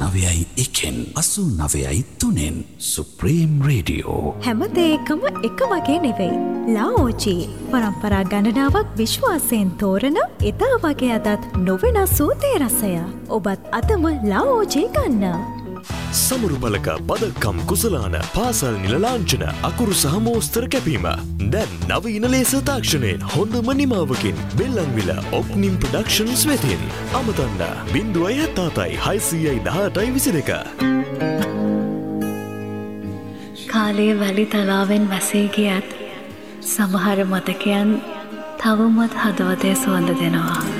89.1 89.3 supreme radio. හැම දෙයකම එක වගේ නෙවෙයි. ලාओජි පරම්පරා ගණනාවක් විශ්වාසයෙන් තෝරන එදා වගේ අදත් නොවෙනස් වූ තේ රසය. ඔබත් අදම ලාओජි ගන්න. සමරු බලක බදක්කම් කුසලාන පාසල් නිල ලාංඡන අකුරු සහ මෝස්තර කැපීම දැන් නවීන ලේසර් තාක්ෂණයෙන් හොඳම නිමාවකින් බෙල්ලන්විල ඔප්නිම් ප්‍රොඩක්ෂන්ස් වෙතින් අමතන්න 0.76 කාලයේ වැලි තලාවෙන් වැසී ගියත් සමහර මතකයන් තවමත් හදවතේ සුවඳ දෙනවා.